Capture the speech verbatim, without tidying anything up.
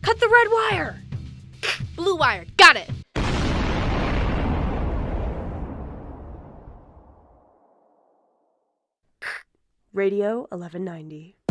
Cut the red wire! Blue wire. Got it. Radio eleven ninety.